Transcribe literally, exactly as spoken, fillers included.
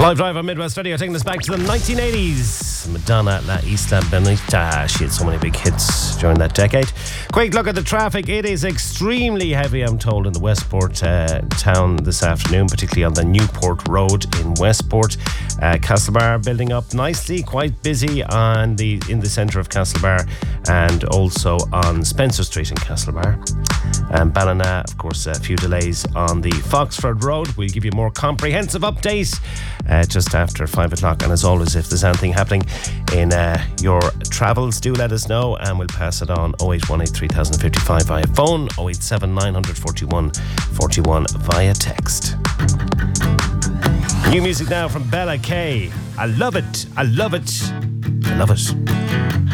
Live drive on Midwest Radio, taking us back to the nineteen eighties. Madonna, La Isla Bonita. She had so many big hits during that decade. Quick look at the traffic. It is extremely heavy, I'm told, in the Westport uh, town this afternoon, particularly on the Newport Road in Westport. Uh, Castlebar building up nicely, quite busy on the in the centre of Castlebar, and also on Spencer Street in Castlebar. And Ballina, of course, a few delays on the Foxford Road. We'll give you a more comprehensive update uh, just after five o'clock. And as always, if there's anything happening in uh, your travels, do let us know, and we'll pass it on. oh eight one eight three thousand fifty-five via phone, oh eight seven nine forty-one forty-one via text. New music now from Bella K. I love it. I love it. I love it.